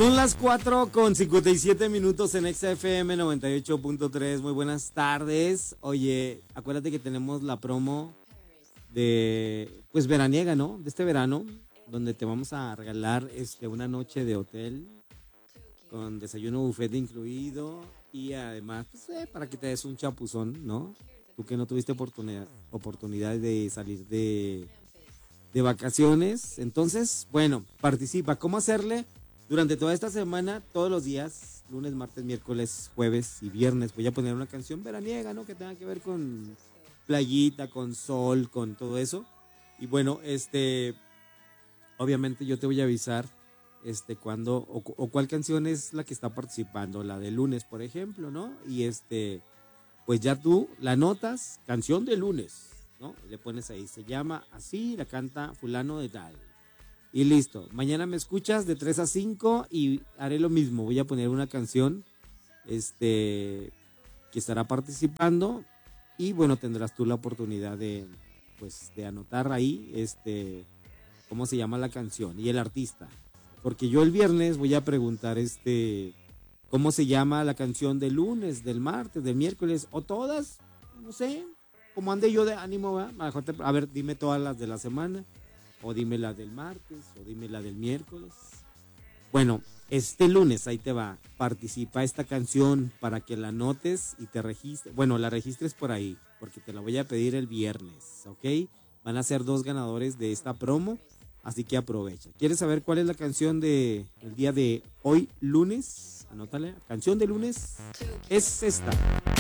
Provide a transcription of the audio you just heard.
Son las 4:57 en XFM 98.3. Muy buenas tardes. Oye, acuérdate que tenemos la promo de, pues veraniega, ¿no? De este verano, donde te vamos a regalar una noche de hotel con desayuno buffet incluido y además, pues, para que te des un chapuzón, ¿no? Tú que no tuviste oportunidad de salir de vacaciones. Entonces, bueno, participa. ¿Cómo hacerle? Durante toda esta semana, todos los días, lunes, martes, miércoles, jueves y viernes, voy a poner una canción veraniega, ¿no? Que tenga que ver con playita, con sol, con todo eso. Y bueno, obviamente yo te voy a avisar, cuándo o cuál canción es la que está participando, la de lunes, por ejemplo, ¿no? Y pues ya tú la notas, canción de lunes, ¿no? Le pones ahí, se llama así, la canta fulano de tal. Y listo, mañana me escuchas de 3 a 5 y haré lo mismo, voy a poner una canción que estará participando y bueno, tendrás tú la oportunidad de anotar ahí cómo se llama la canción y el artista. Porque yo el viernes voy a preguntar cómo se llama la canción del lunes, del martes, del miércoles o todas, no sé, como ande yo de ánimo, ¿va? A ver, dime todas las de la semana. O dime la del martes, o dime la del miércoles. Bueno, este lunes, ahí te va. Participa esta canción para que la anotes y te registres. Bueno, la registres por ahí, porque te la voy a pedir el viernes, ¿ok? Van a ser 2 ganadores de esta promo, así que aprovecha. ¿Quieres saber cuál es la canción del día de hoy, lunes? Anótale. Canción de lunes es esta.